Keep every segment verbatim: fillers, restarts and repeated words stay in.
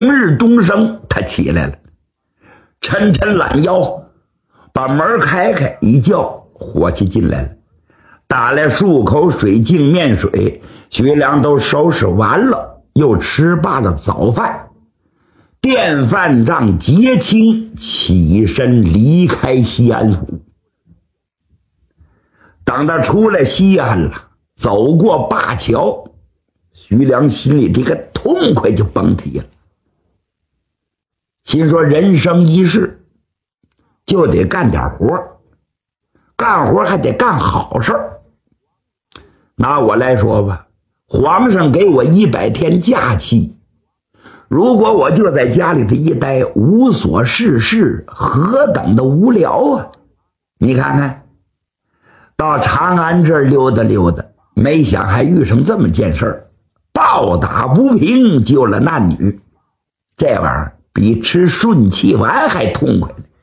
日东升，他起来了，抻抻懒腰，把门开开，一叫伙计进来了，打来数口水净面水，徐良都收拾完了，又吃罢了早饭，电饭帐结清，起身离开西安府。等他出来西安了，走过灞桥，徐良心里这个痛快就甭提了，心说人生一世就得干点活，干活还得干好事儿。拿我来说吧，皇上给我一百天假期，如果我就在家里头一待，无所事事，何等的无聊啊！你看看，到长安这儿溜达溜达，没想还遇上这么件事儿，暴打不平，救了难女，这玩意儿比吃顺气丸还痛快呢。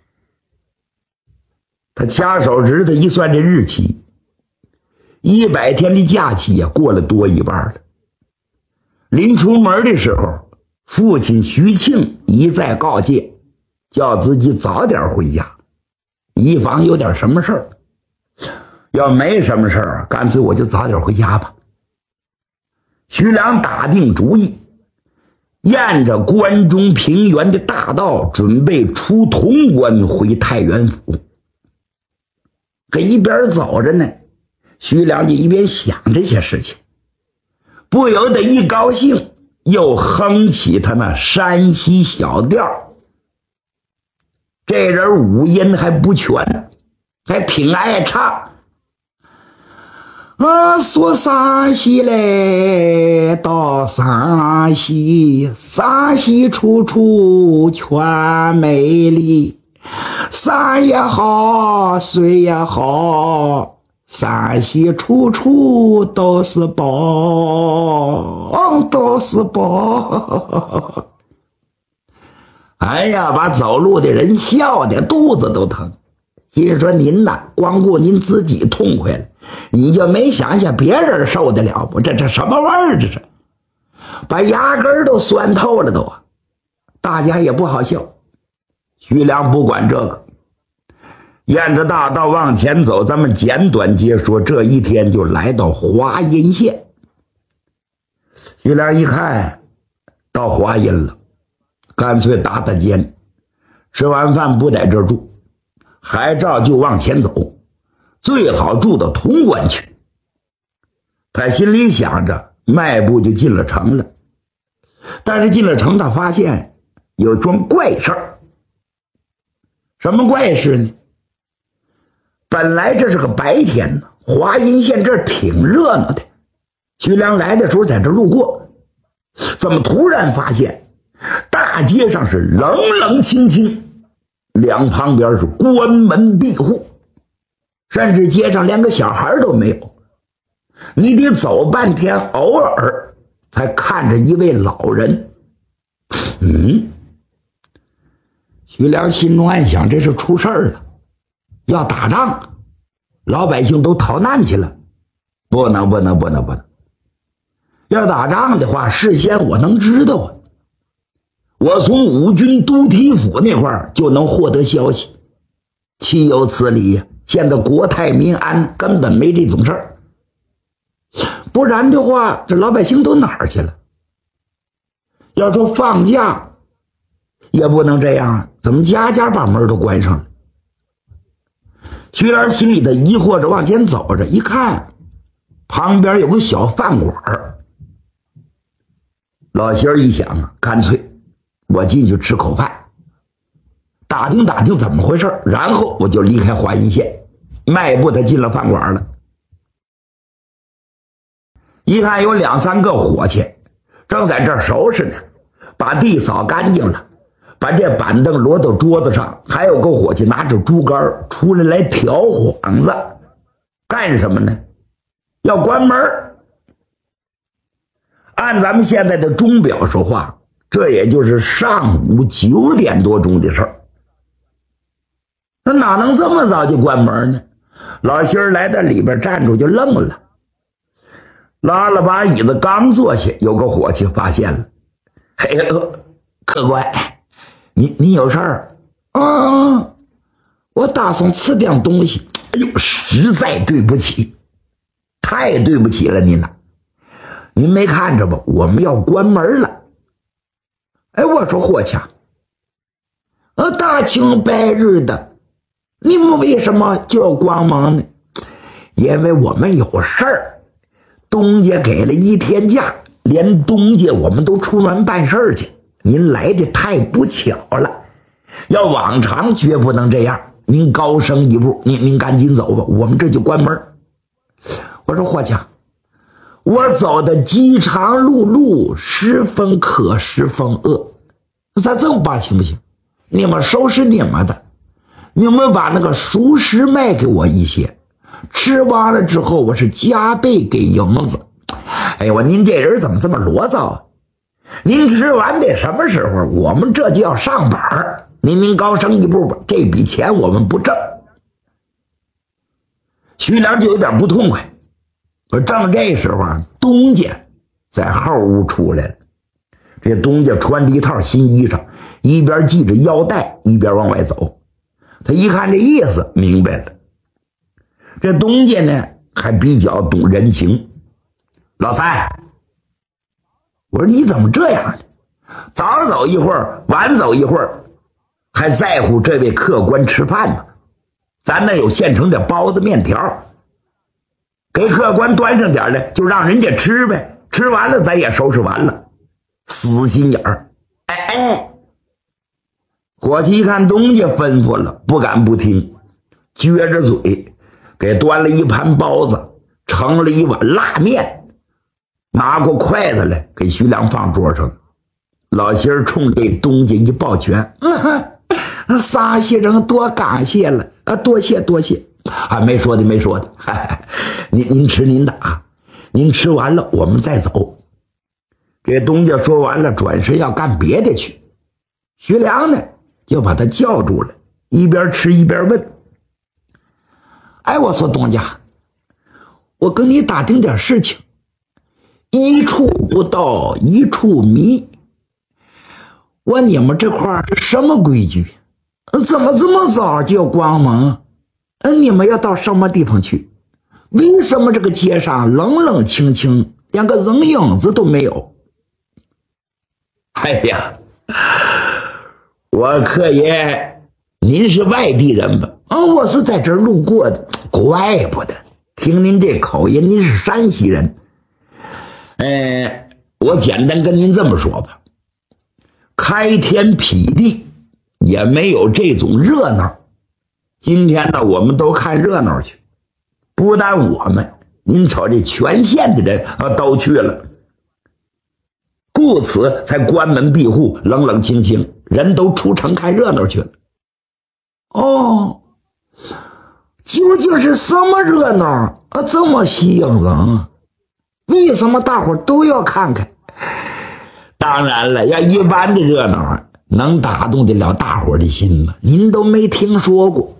他掐手指头一算这日期，一百天的假期呀、啊，过了多一半了。临出门的时候，父亲徐庆一再告诫，叫自己早点回家，以防有点什么事儿。要没什么事儿，干脆我就早点回家吧。徐良打定主意，沿着关中平原的大道，准备出潼关回太原府。这一边走着呢，徐良就一边想这些事情，不由得一高兴，又哼起他那山西小调。这人五音还不全，还挺爱唱。啊，说山西嘞，到山西，山西处处全美丽，山也好，水也好，山西处处都是宝，都是宝。哎呀，把走路的人笑得肚子都疼。心说您呐，光顾您自己痛快了，你就没想想别人受得了不？这这什么味儿？这是把牙根都酸透了都啊！大家也不好笑。徐良不管这个，沿着大道往前走，咱们简短接说，这一天就来到华阴县。徐良一看到华阴了，干脆打打尖，吃完饭不在这儿住，还照旧往前走，最好住到潼关去。他心里想着，迈步就进了城了。但是进了城，他发现有桩怪事儿。什么怪事呢？本来这是个白天呢，华阴县这儿挺热闹的。徐良来的时候在这路过，怎么突然发现大街上是冷冷清清，两旁边是关门闭户，甚至街上连个小孩都没有。你得走半天，偶尔才看着一位老人。嗯，徐良心中暗想，这是出事儿了，要打仗，老百姓都逃难去了，不能不能不能不能，要打仗的话，事先我能知道啊，我从五军都提府那块儿就能获得消息，岂有此理呀！现在国泰民安，根本没这种事儿。不然的话，这老百姓都哪儿去了？要说放假也不能这样，怎么家家把门都关上了？徐良心里的疑惑着往前走着，一看旁边有个小饭馆，老心儿一想啊，干脆我进去吃口饭，打听打听怎么回事，然后我就离开华阴县。迈步他进了饭馆了，一看有两三个伙计正在这儿收拾呢，把地扫干净了，把这板凳摞到桌子上，还有个伙计拿着竹竿出来来挑幌子，干什么呢？要关门。按咱们现在的钟表说话，这也就是上午九点多钟的事儿。那哪能这么早就关门呢？老心儿来到里边站住就愣了，拉了把椅子刚坐下，有个伙计发现了，嘿， 客官，你你有事儿？啊，我打算吃点东西。哎呦，实在对不起，太对不起了您呐！您没看着吧？我们要关门了。哎，我说霍强，呃，大清白日的，你们为什么就要关门呢？因为我们有事儿，东家给了一天假，连东家我们都出门办事儿去。您来的太不巧了，要往常绝不能这样。您高升一步，您您赶紧走吧，我们这就关门。我说霍强，我走的饥肠辘辘，十分渴，十分饿，咱这么办行不行？你们收拾你们的，你们把那个熟食卖给我一些，吃完了之后我是加倍给银子。哎呦，您这人怎么这么啰嗦啊？您吃完得什么时候？我们这就要上班。您您高升一步吧，这笔钱我们不挣。徐良就有点不痛快。可正这时候啊，东家在后屋出来了。这东家穿着一套新衣裳，一边系着腰带，一边往外走。他一看这意思，明白了。这东家呢，还比较懂人情。老三，我说你怎么这样呢？早走一会儿，晚走一会儿，还在乎这位客官吃饭吗？咱那有现成的包子面条，给客官端上点来，就让人家吃呗，吃完了咱也收拾完了。死心眼儿。哎哎，伙计一看东家吩咐了，不敢不听，撅着嘴给端了一盘包子，盛了一碗辣面，拿过筷子来给徐良放桌上。老心儿冲这东家一抱拳，嗯，沙先生多感谢了啊，多谢多谢啊，没说的没说的，哈哈，您您吃您的啊，您吃完了我们再走。这东家说完了，转身要干别的去。徐良呢就把他叫住了，一边吃一边问：哎，我说东家，我跟你打听点事情，一处不到一处迷。我你们这块是什么规矩？怎么这么早就关门？你们要到什么地方去？为什么这个街上冷冷清清，连个人影子都没有？哎呀，我客爷，您是外地人吧？啊，我是在这儿路过的。怪不得，听您这口音，您是山西人。呃，我简单跟您这么说吧，开天辟地也没有这种热闹。今天呢，我们都看热闹去，不但我们，您瞅这全县的人啊都去了。故此才关门闭户，冷冷清清，人都出城看热闹去了。哦，究竟是什么热闹啊，这么吸引人？为什么大伙都要看看？当然了，要一般的热闹能打动得了大伙的心吗？您都没听说过。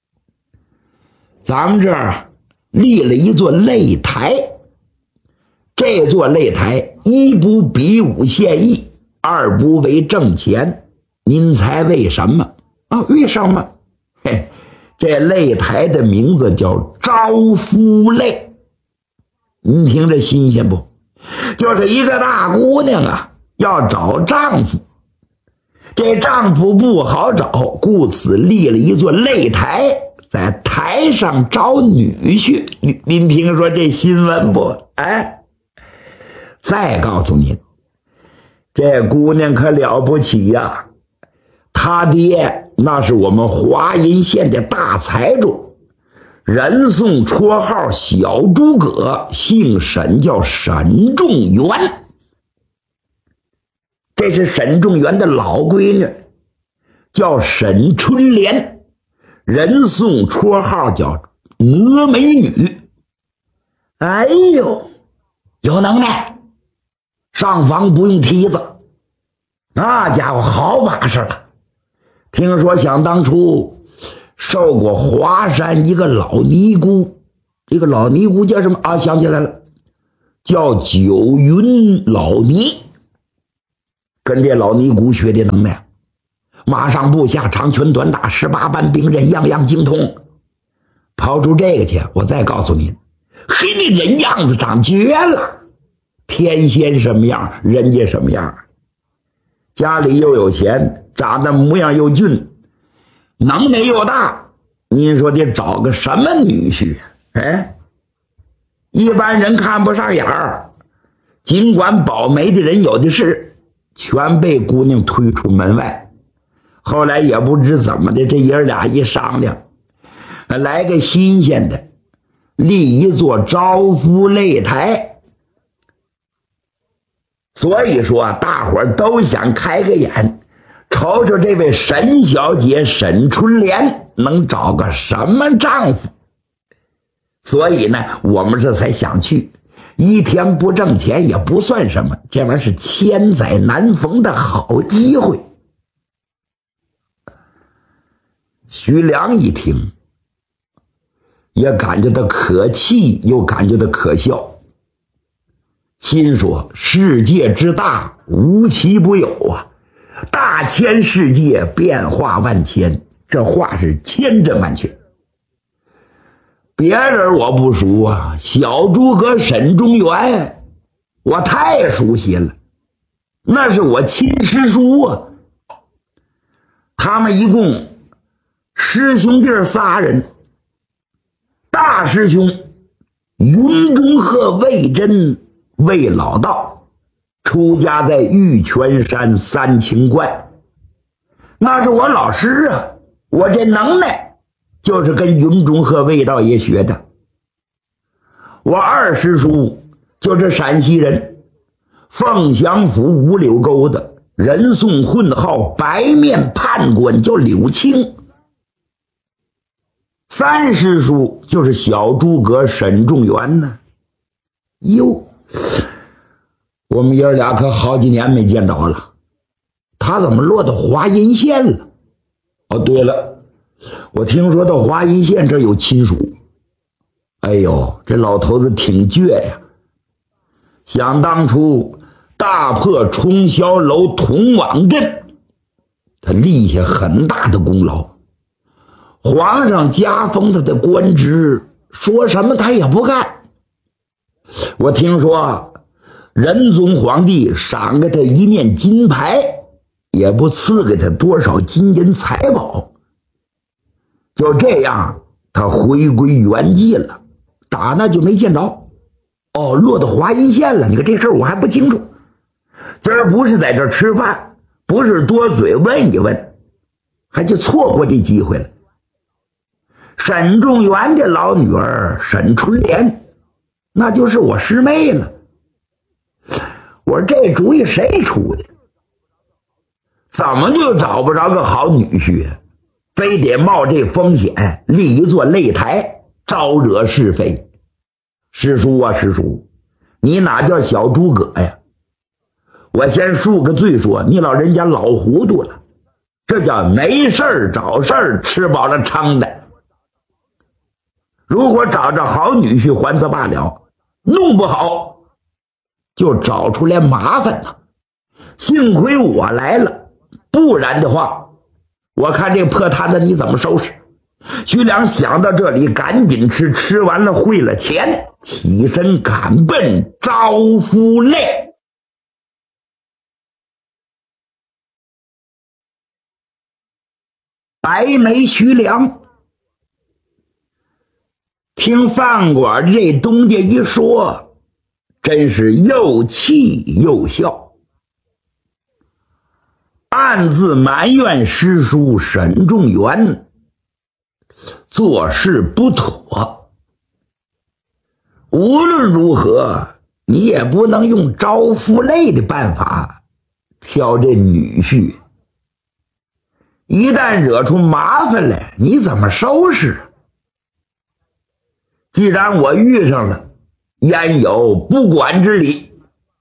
咱们这儿立了一座擂台，这座擂台一不比武献艺，二不为挣钱。您猜为什么啊？为什么？嘿，这擂台的名字叫招夫擂。您听着新鲜不？就是一个大姑娘啊，要找丈夫，这丈夫不好找，故此立了一座擂台，在台上找女婿。您您听说这新闻不？哎，再告诉您，这姑娘可了不起呀！她爹那是我们华阴县的大财主，人送绰号小诸葛，姓沈，叫沈仲元。这是沈仲元的老闺女，叫沈春莲，人送绰号叫峨眉女。哎呦，有能耐，上房不用梯子，那家伙好把式了。听说想当初受过华山一个老尼姑，这个老尼姑叫什么啊？想起来了，叫九云老尼。 跟这老尼姑学的能耐，马上步下，长拳短打，十八般兵刃，样样精通。抛出这个去，我再告诉您，嘿，那人样子长绝了，天仙什么样，人家什么样，家里又有钱，长得模样又俊，能耐又大，您说得找个什么女婿啊？哎，一般人看不上眼儿，尽管保媒的人有的是，全被姑娘推出门外。后来也不知怎么的，这爷俩一商量，来个新鲜的，立一座招夫擂台。所以说大伙儿都想开个眼，瞅瞅这位沈小姐沈春莲能找个什么丈夫。所以呢，我们这才想去，一天不挣钱也不算什么，这玩意儿是千载难逢的好机会。徐良一听，也感觉到可气，又感觉到可笑，心说世界之大，无奇不有啊，大千世界，变化万千，这话是千真万确。别人我不熟啊，小诸葛沈中原我太熟悉了，那是我亲师叔啊。他们一共师兄弟仨人，大师兄云中鹤魏真魏老道出家在玉泉山三清观，那是我老师啊，我这能耐就是跟云中鹤魏道爷学的。我二师叔就是陕西人，凤翔府五柳沟的人送混号白面判官叫柳青。三师叔就是小诸葛沈仲元呢。哟，我们爷儿俩可好几年没见着了，他怎么落到华阴县了？哦，对了，我听说到华阴县这有亲属。哎呦，这老头子挺倔呀！想当初大破冲霄楼铜网阵，他立下很大的功劳。皇上加封他的官职，说什么他也不干。我听说仁宗皇帝赏给他一面金牌，也不赐给他多少金银财宝。就这样，他回归原籍了，打那就没见着。哦，落到华阴县了，你看这事儿我还不清楚。今儿不是在这儿吃饭，不是多嘴问一问，还就错过这机会了。沈仲元的老女儿沈春莲，那就是我师妹了。我说这主意谁出的？怎么就找不着个好女婿，非得冒这风险立一座擂台，招惹是非？师叔啊师叔，你哪叫小诸葛呀？我先恕个罪说，你老人家老糊涂了，这叫没事儿找事儿，吃饱了撑的。如果找着好女婿还则罢了，弄不好就找出来麻烦了。幸亏我来了，不然的话，我看这破摊子你怎么收拾？徐良想到这里，赶紧吃，吃完了汇了钱，起身赶奔招夫擂。白眉徐良听饭馆这东家一说，真是又气又笑，暗自埋怨师叔沈仲元做事不妥。无论如何，你也不能用招夫擂的办法挑这女婿，一旦惹出麻烦来，你怎么收拾？既然我遇上了，焉有不管之理？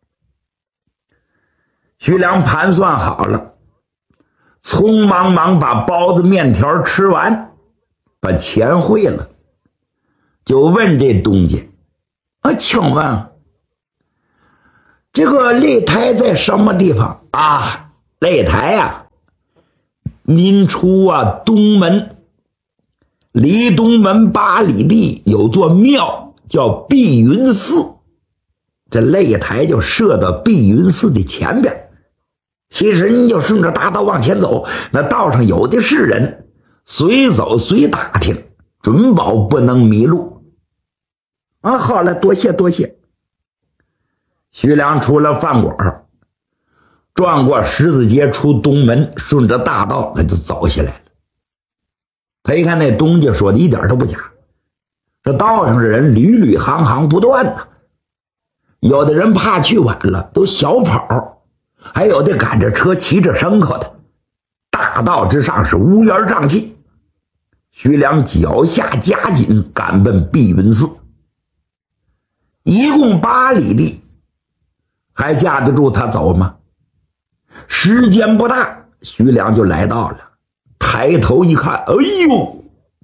徐良盘算好了，匆忙忙把包子面条吃完，把钱汇了，就问这东家啊，请问这个擂台在什么地方啊？擂台呀、啊，您出啊东门，离东门八里地有座庙叫碧云寺，这擂台就设到碧云寺的前边。其实您就顺着大道往前走，那道上有的是人，随走随打听，准保不能迷路。啊，好了，多谢多谢。徐良出了饭馆，转过十字街出东门，顺着大道他就走下来了。他一看那东家说的一点都不假，这道上的人屡屡行行不断呐，有的人怕去晚了都小跑，还有的赶着车骑着牲口的，大道之上是乌烟瘴气。徐良脚下加紧，赶奔碧云寺。一共八里地，还架得住他走吗？时间不大，徐良就来到了。抬头一看，哎呦，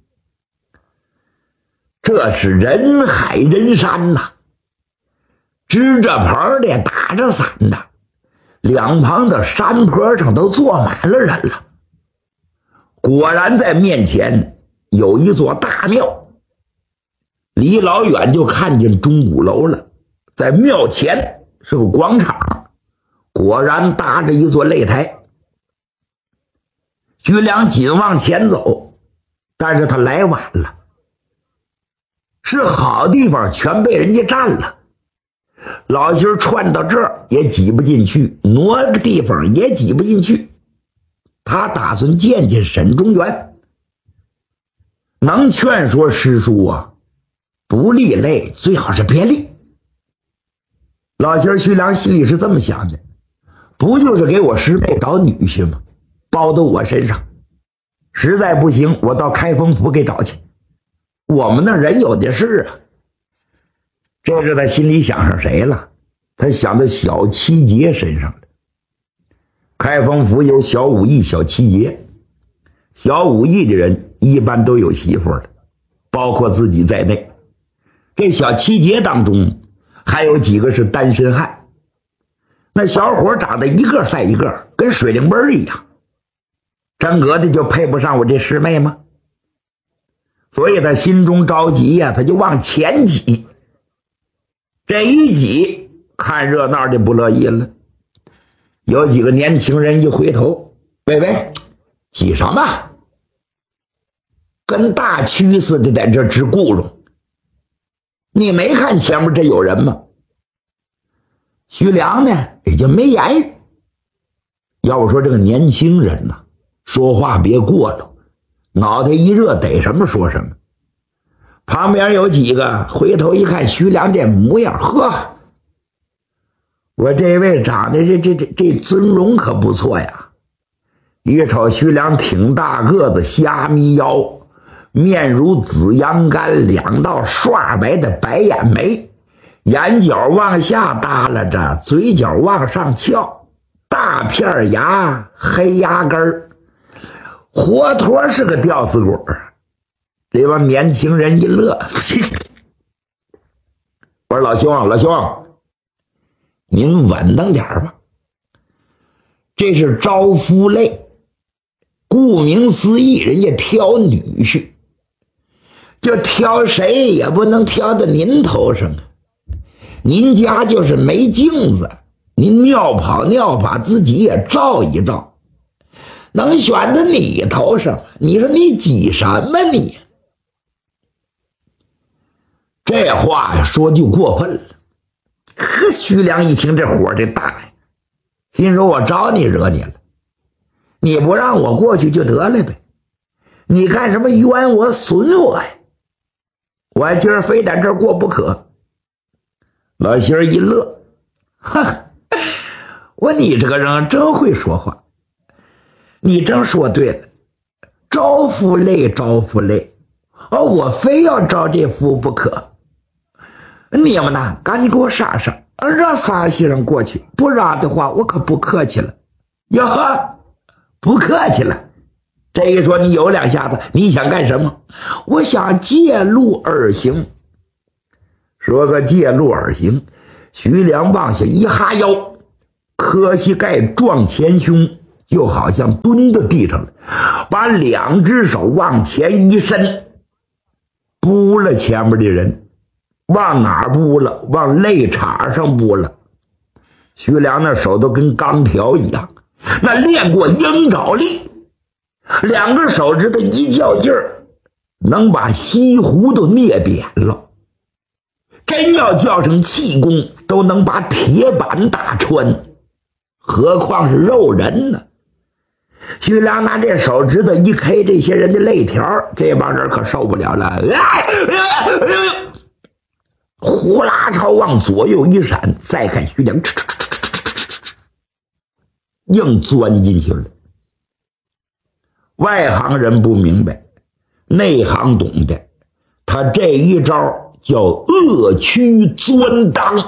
这是人海人山呐、啊！支着棚的，打着伞的，两旁的山坡上都坐满了人了。果然在面前有一座大庙，离老远就看见钟鼓楼了。在庙前是个广场，果然搭着一座擂台。徐良紧往前走，但是他来晚了，是好地方全被人家占了。老心窜到这儿也挤不进去，挪个地方也挤不进去。他打算见见沈中原，能劝说师叔啊，不立擂最好是别立。老心徐良心里是这么想的，不就是给我师妹找女婿吗？包到我身上，实在不行我到开封府给找去，我们那人有的是啊。这是他心里想上谁了？他想到小七杰身上了。开封府有小武艺、小七杰，小武艺的人一般都有媳妇了，包括自己在内。这小七杰当中还有几个是单身汉，那小伙长得一个赛一个，跟水灵奔一样。真格的就配不上我这师妹吗？所以他心中着急呀、啊，他就往前挤。这一挤，看热闹的不乐意了。有几个年轻人一回头，喂喂，挤什么？跟大蛆似的在这直咕噜。你没看前面这有人吗？徐良呢也就没言语。要我说这个年轻人呢、啊，说话别过了，脑袋一热逮什么说什么。旁边有几个回头一看徐良这模样，呵，我这位长得这这这这尊容可不错呀。一瞅徐良挺大个子，虾米腰，面如紫阳干，两道刷白的白眼眉，眼角往下耷拉着，嘴角往上翘，大片牙，黑牙根儿，活脱是个吊死鬼。这帮年轻人一乐，我说老兄老兄，您稳当点吧，这是招夫擂，顾名思义，人家挑女婿，就挑谁也不能挑到您头上啊。您家就是没镜子，您尿跑尿把自己也照一照，能选到你头上，你说你挤什么你？这话呀说就过分了。呵，徐良一听这火这大呀，心说我招你惹你了，你不让我过去就得了呗，你干什么冤我损我呀？我今儿非在这儿过不可。老心儿一乐，哼，我你这个人真会说话，你真说对了，招夫累招夫累，而我非要招这夫不可。你们呢赶紧给我上上，让仨先生过去，不让的话我可不客气了。哟呵，不客气了。这一说你有两下子，你想干什么？我想借路而行。说个借路而行， 徐良往下一哈腰，可惜盖撞前胸，就好像蹲到地上了，把两只手往前一伸，扑了前面的人。往哪儿扑了？往肋叉上扑了。徐良那手都跟钢条一样，那练过鹰爪力，两个手指头一较劲儿，能把西湖都捏扁了。真要较上气功，都能把铁板打穿，何况是肉人呢？徐良拿这手指头一 K 这些人的肋条，这帮人可受不了了，呼啦朝往左右一闪，再看徐良硬钻进去了。外行人不明白，内行懂的，他这一招叫恶曲钻裆，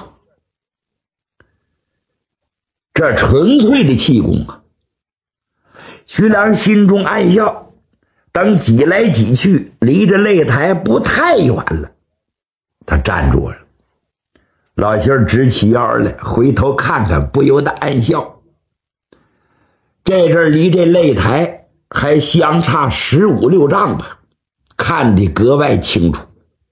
这纯粹的气功啊！徐良心中暗笑，等挤来挤去，离着擂台不太远了，他站住了。老仙儿直起腰来，回头看看，不由得暗笑。这阵离这擂台还相差十五六丈吧，看得格外清楚。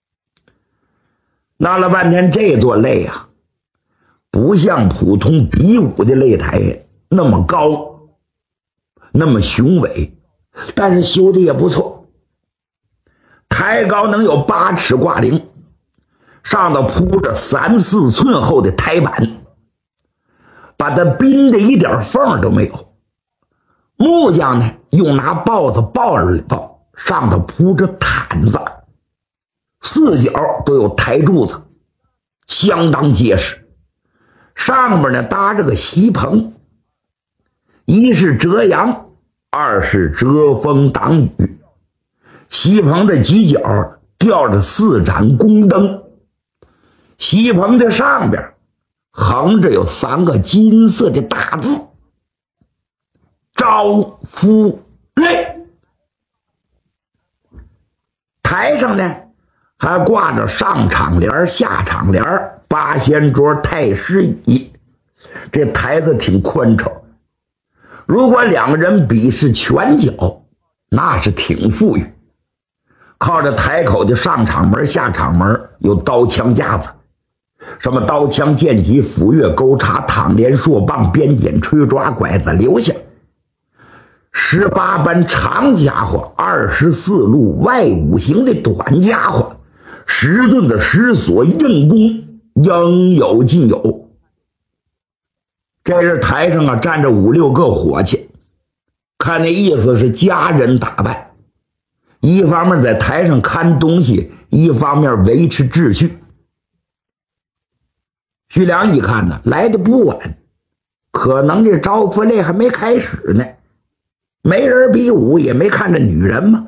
闹了半天，这座擂啊，不像普通比武的擂台那么高，那么雄伟，但是修的也不错。台高能有八尺挂零，上头铺着三四寸厚的台板，把它冰的一点缝都没有。木匠呢，用拿刨子刨了刨，上头铺着毯子，四角都有台柱子，相当结实。上面呢搭着个席棚，一是遮阳，二是遮风挡雨。席棚的犄角吊着四盏宫灯，席棚的上边横着有三个金色的大字：招夫擂。台上呢还挂着上场帘、下场帘、八仙桌、太师椅，这台子挺宽敞。如果两个人比试拳脚，那是挺富裕。靠着台口的上场门、下场门有刀枪架子，什么刀枪剑戟斧钺钩叉躺连槊棒鞭锏吹抓拐子留下，十八般长家伙，二十四路外五行的短家伙，十顿的石锁硬功，应有尽有。这是台上啊站着五六个伙计，看那意思是家人打扮，一方面在台上看东西，一方面维持秩序。徐良一看呢，来的不晚，可能这招夫擂还没开始呢，没人比武，也没看着女人吗？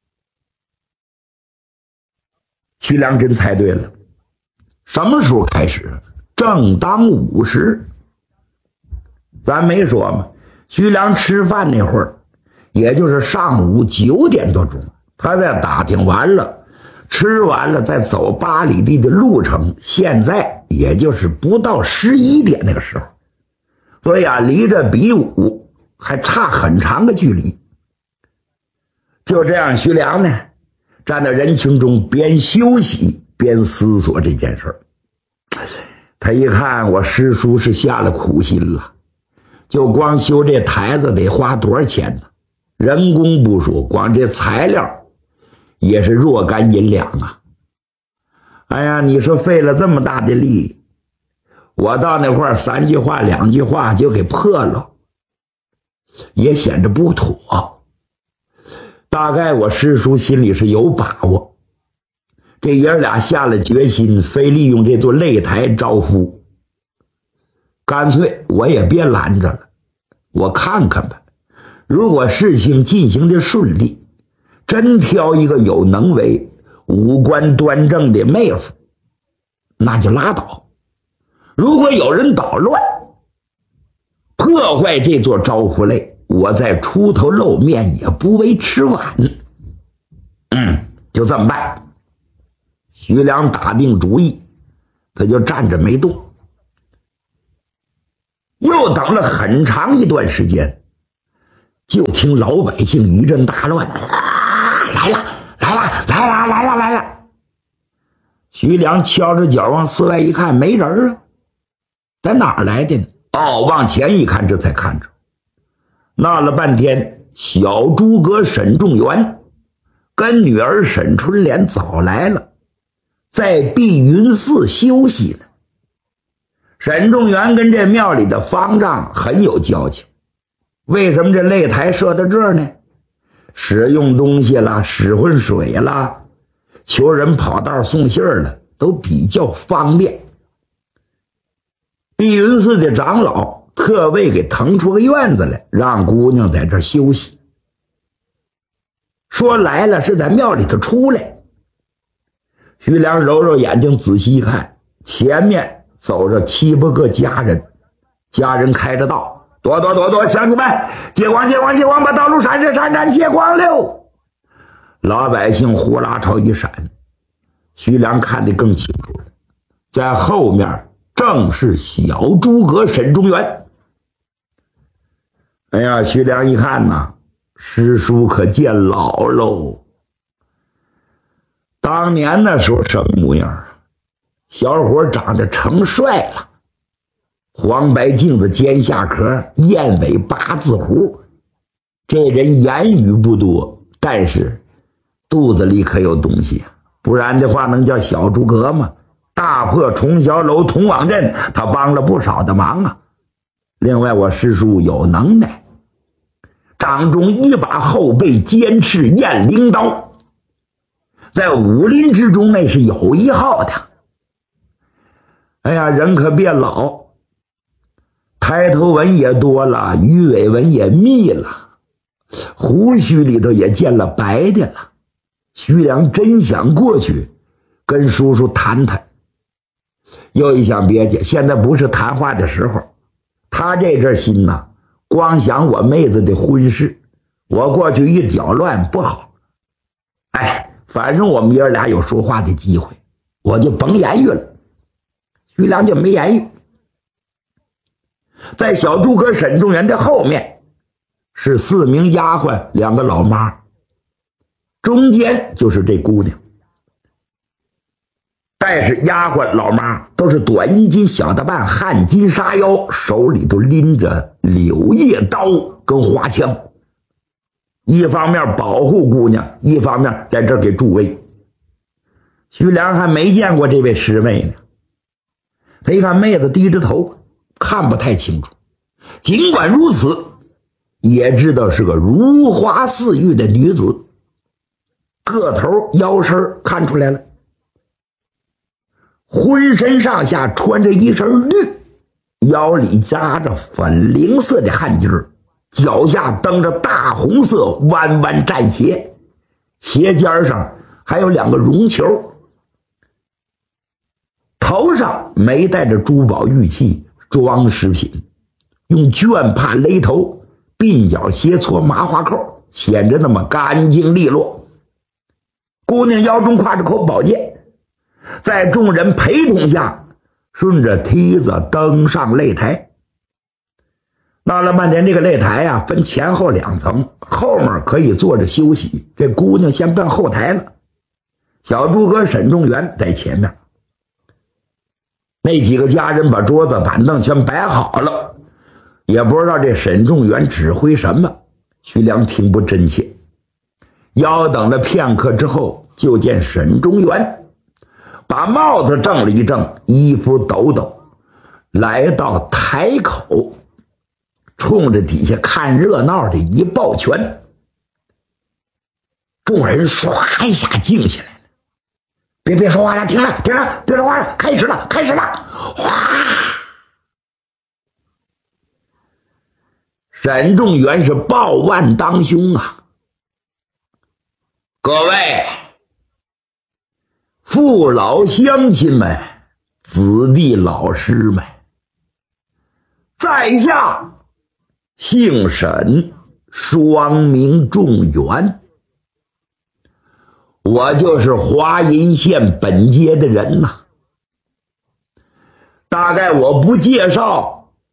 徐良真猜对了，什么时候开始？正当午时。咱没说嘛，徐良吃饭那会儿，也就是上午九点多钟，他在打听完了，吃完了再走八里地的路程，现在也就是不到十一点那个时候，所以啊，离着比武还差很长的距离。就这样，徐良呢站在人群中，边休息边思索这件事儿。他一看，我师叔是下了苦心了，就光修这台子得花多少钱呢？人工不说，光这材料也是若干银两啊！哎呀，你说费了这么大的力，我到那块儿三句话两句话就给破了，也显得不妥。大概我师叔心里是有把握，这爷俩下了决心，非利用这座擂台招夫。干脆我也别拦着了，我看看吧。如果事情进行的顺利，真挑一个有能为、五官端正的妹夫，那就拉倒。如果有人捣乱，破坏这座招夫擂，我再出头露面也不为迟晚。嗯，就这么办。徐良打定主意，他就站着没动。 又等了很长一段时间，就听老百姓一阵大乱，啊，来了来了来了来了来了。徐良敲着脚往寺外一看，没人啊，在哪儿来的呢？哦，往前一看，这才看着，闹了半天，小诸葛沈仲元跟女儿沈春莲早来了，在碧云寺休息呢。沈仲元跟这庙里的方丈很有交情，为什么这擂台设到这儿呢？使用东西啦，使唤水啦，求人跑道送信儿了，都比较方便。碧云寺的长老特为给腾出个院子来，让姑娘在这儿休息。说来了是在庙里头出来。徐良揉揉眼睛，仔细一看，前面走着七八个家人，家人开着道，躲躲躲躲，乡亲们，借光借光借光，把道路闪闪闪闪，借光溜。老百姓呼啦朝一闪，徐良看得更清楚了，在后面正是小诸葛沈仲元。哎呀，徐良一看呐，师叔可见老喽。当年那时候什么模样？小伙长得成帅了，黄白镜子尖下壳，燕尾八字胡。这人言语不多，但是肚子里可有东西啊，不然的话能叫小诸葛吗？大破崇霄楼通往镇，他帮了不少的忙啊。另外我师叔有能耐，掌中一把后背尖刺雁翎刀，在武林之中那是有一号的。哎呀，人可别老，抬头纹也多了，鱼尾纹也密了，胡须里头也见了白的了。徐良真想过去跟叔叔谈谈，又一想别介，现在不是谈话的时候。他这阵心呐，光想我妹子的婚事，我过去一搅乱不好。哎，反正我们爷俩有说话的机会，我就甭言语了。徐良就没言语。在小诸葛沈仲元的后面是四名丫鬟，两个老妈，中间就是这姑娘。但是丫鬟老妈都是短衣襟小的半，汗巾纱腰，手里都拎着柳叶刀跟花枪，一方面保护姑娘，一方面在这儿给助威。徐良还没见过这位师妹呢，他一看妹子低着头，看不太清楚，尽管如此也知道是个如花似玉的女子，个头腰身看出来了，浑身上下穿着一身绿，腰里扎着粉菱色的汗巾，脚下蹬着大红色弯弯战鞋，鞋尖上还有两个绒球，头上没带着珠宝玉器装饰品，用绢帕勒头，鬓角斜搓麻花扣，显着那么干净利落。姑娘腰中挎着口宝剑，在众人陪同下顺着梯子登上擂台。闹了半天，这个擂台啊分前后两层，后面可以坐着休息，这姑娘先奔后台了，小诸葛沈仲元在前面。那几个家人把桌子板凳全摆好了，也不知道这沈仲元指挥什么，徐良听不真切。腰等了片刻之后，就见沈仲元把帽子正了一正，衣服抖抖，来到台口，冲着底下看热闹的一抱拳。众人唰一下静下来了，别别说话了，停了停了，别说话了，开始了开始了。哗！沈仲元是抱腕当胸啊！各位父老乡亲们，子弟老师们，在下姓沈，双名仲元，我就是华阴县本街的人呐。大概我不介绍，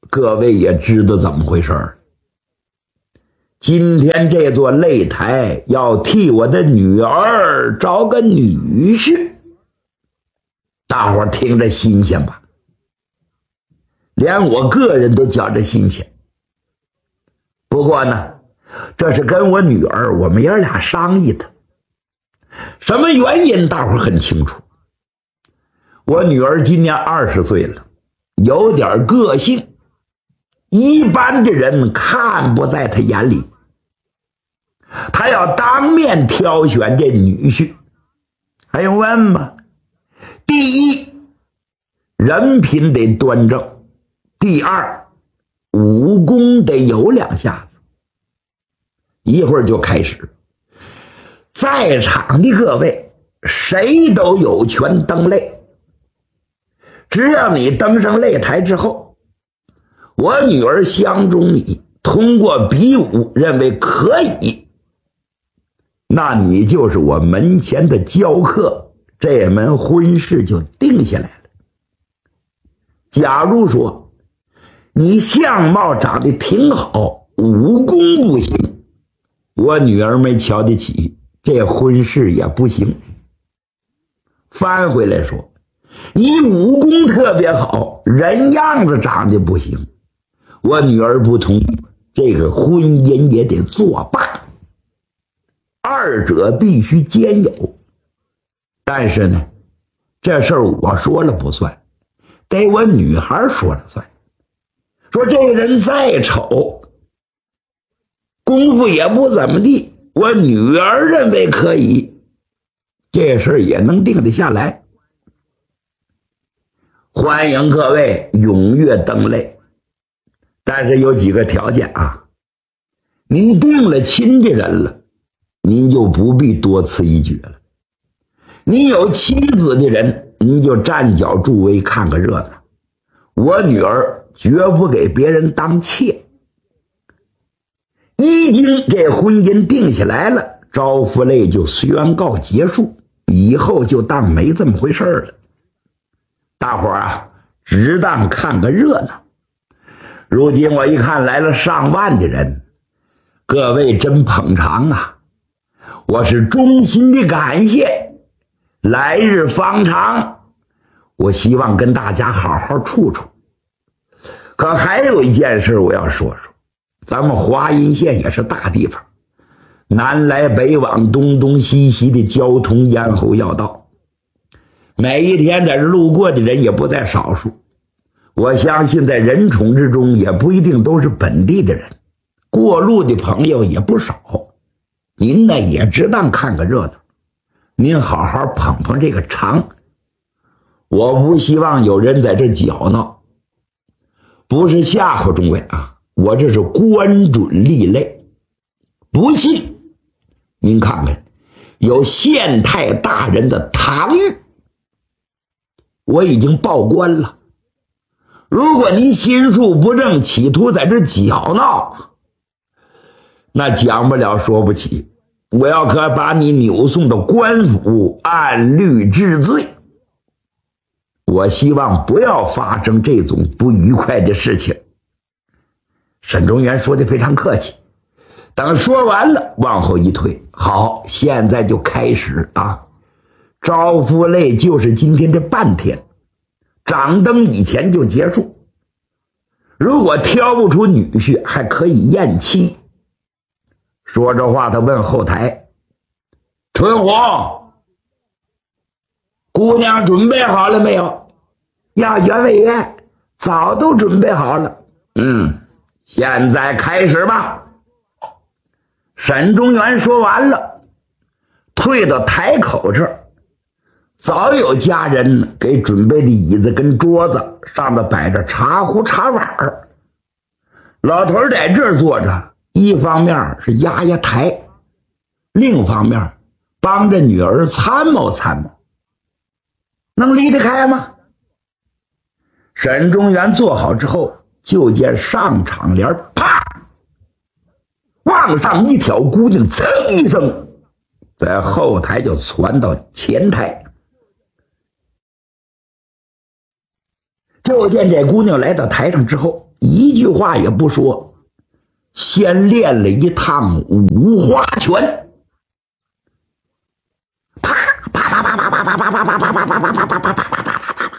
各位也知道怎么回事儿。今天这座擂台要替我的女儿找个女婿，大伙儿听着新鲜吧？连我个人都觉着新鲜。不过呢，这是跟我女儿我们爷俩商议的，什么原因大伙儿很清楚。我女儿今年二十岁了，有点个性，一般的人看不在她眼里。她要当面挑选这女婿，还用问吗？第一，人品得端正；第二，武功得有两下子。一会儿就开始，在场的各位谁都有权登擂，只要你登上擂台之后，我女儿相中你，通过比武认为可以，那你就是我门前的教课，这门婚事就定下来了。假如说你相貌长得挺好，武功不行，我女儿没瞧得起，这婚事也不行。翻回来说，你武功特别好，人样子长得不行，我女儿不同意，这个婚姻也得作罢。二者必须兼有。但是呢，这事儿我说了不算，得我女孩说了算。说这个人再丑，功夫也不怎么地，我女儿认为可以，这事儿也能定得下来。欢迎各位踊跃登擂，但是有几个条件啊。您定了亲家人了，您就不必多此一举了。你有妻子的人，您就站脚助威看个热闹。我女儿绝不给别人当妾。一经这婚姻定下来了，招夫擂就宣告结束，以后就当没这么回事了。大伙儿啊，只当看个热闹。如今我一看来了上万的人，各位真捧场啊，我是衷心的感谢。来日方长，我希望跟大家好好处处。可还有一件事我要说说，咱们华阴县也是大地方，南来北往，东东西西的交通咽喉要道，每一天在这路过的人也不在少数。我相信在人宠之中也不一定都是本地的人，过路的朋友也不少。您呢也只当看个热闹，您好好捧捧这个场。我不希望有人在这搅闹，不是吓唬众位啊，我这是关准立擂。不信您看看，有县太大人的堂谕，我已经报官了。如果您心术不正，企图在这搅闹，那讲不了说不起，我要可把你扭送到官府按律治罪。我希望不要发生这种不愉快的事情。沈中元说的非常客气，等说完了往后一退，好，现在就开始啊。招夫擂就是今天的半天，掌灯以前就结束。如果挑不出女婿，还可以验妻。说着话，他问后台：春红，姑娘准备好了没有？呀，袁委员，早都准备好了。嗯，现在开始吧。沈中元说完了，退到台口这儿，早有家人给准备的椅子跟桌子，上面摆着茶壶茶碗儿。老头在这儿坐着，一方面是压压台，另一方面帮着女儿参谋参谋。能离得开吗？沈中元坐好之后，就见上场帘啪往上一挑，姑娘噌一声在后台就窜到前台。就见这姑娘来到台上之后， 一句话也不说，先练了一趟五花拳，啪啪啪啪啪啪啪啪啪啪啪啪啪啪啪啪啪啪。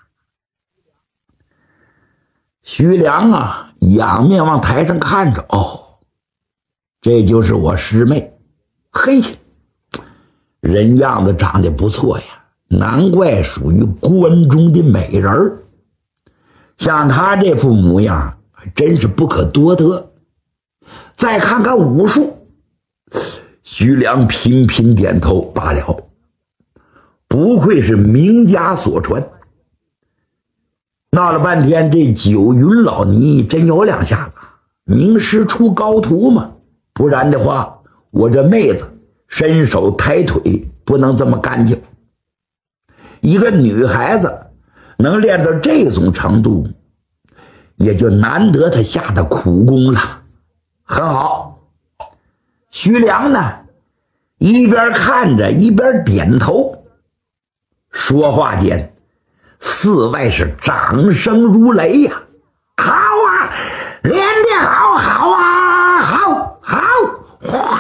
徐良啊，仰面往台上看着，哦，这就是我师妹，嘿，人样子长得不错呀，难怪属于关中的美人儿。像她这副模样，还真是不可多得。再看看武术，徐良频频点头，罢了，不愧是名家所传。闹了半天，这九云老尼真有两下子，名师出高徒嘛，不然的话，我这妹子伸手抬腿不能这么干净。一个女孩子能练到这种程度，也就难得她下的苦功了。很好，徐良呢，一边看着一边点头。说话间，寺外是掌声如雷呀、啊！好啊，练得好，好啊，好，好！哗！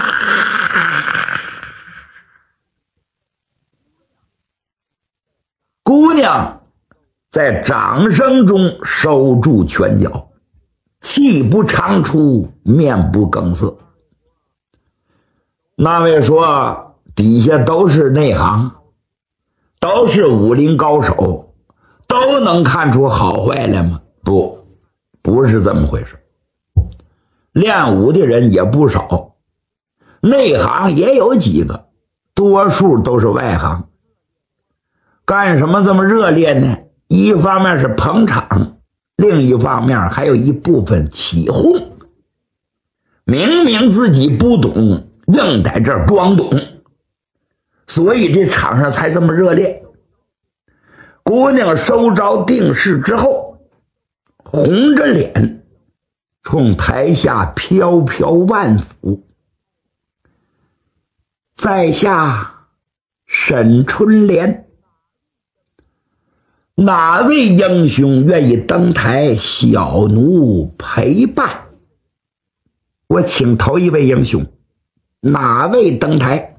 姑娘在掌声中收住拳脚，气不长出，面不更色。那位说底下都是内行，都是武林高手，都能看出好坏来吗？不，不是这么回事。练武的人也不少，内行也有几个，多数都是外行。干什么这么热烈呢？一方面是捧场，另一方面还有一部分起哄。明明自己不懂，硬在这儿装懂，所以这场上才这么热烈。姑娘收招定势之后，红着脸冲台下飘飘万府。在下沈春莲，哪位英雄愿意登台，小奴陪伴。我请头一位英雄，哪位登台？